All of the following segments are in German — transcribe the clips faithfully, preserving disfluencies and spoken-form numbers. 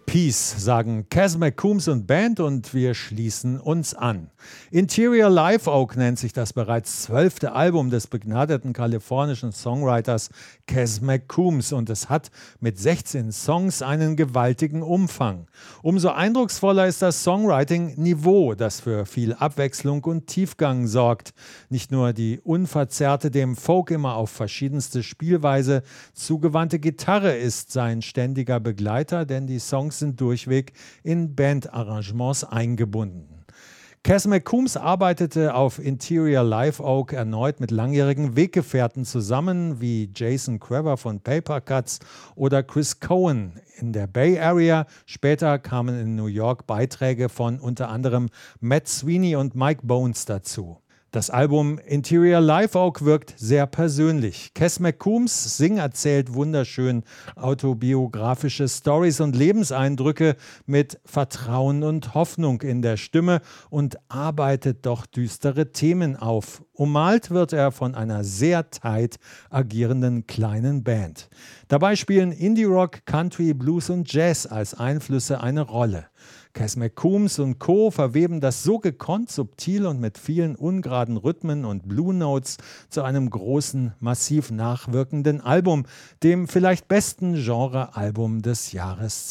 Peace, sagen Cass McCombs und Band, und wir schließen uns an. Interior Live Oak nennt sich das bereits zwölfte Album des begnadeten kalifornischen Songwriters Cass McCombs, und es hat mit sechzehn Songs einen gewaltigen Umfang. Umso eindrucksvoller ist das Songwriting-Niveau, das für viel Abwechslung und Tiefgang sorgt. Nicht nur die unverzerrte, dem Folk immer auf verschiedenste Spielweise zugewandte Gitarre ist sein ständiger Begleiter, denn die Songs sind durchweg in Bandarrangements eingebunden. Cass McCombs arbeitete auf Interior Live Oak erneut mit langjährigen Weggefährten zusammen, wie Jason Crever von Paper Cuts oder Chris Cohen in der Bay Area. Später kamen in New York Beiträge von unter anderem Matt Sweeney und Mike Bones dazu. Das Album Interior Live Oak wirkt sehr persönlich. Cass McCombs Sing erzählt wunderschön autobiografische Storys und Lebenseindrücke mit Vertrauen und Hoffnung in der Stimme und arbeitet doch düstere Themen auf. Ummalt wird er von einer sehr tight agierenden kleinen Band. Dabei spielen Indie-Rock, Country, Blues und Jazz als Einflüsse eine Rolle. Cass McCombs und Co. verweben das so gekonnt, subtil und mit vielen ungeraden Rhythmen und Blue Notes zu einem großen, massiv nachwirkenden Album, dem vielleicht besten Genre-Album des Jahres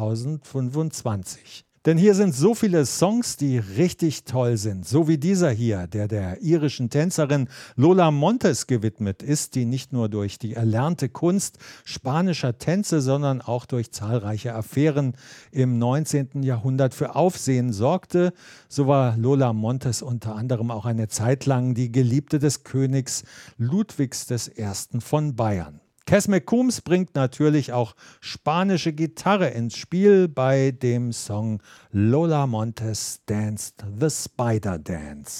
zweitausendfünfundzwanzig. Denn hier sind so viele Songs, die richtig toll sind, so wie dieser hier, der der irischen Tänzerin Lola Montes gewidmet ist, die nicht nur durch die erlernte Kunst spanischer Tänze, sondern auch durch zahlreiche Affären im neunzehnten Jahrhundert für Aufsehen sorgte. So war Lola Montes unter anderem auch eine Zeit lang die Geliebte des Königs Ludwigs der Erste von Bayern. Cass McCombs bringt natürlich auch spanische Gitarre ins Spiel bei dem Song Lola Montes Danced the Spider Dance.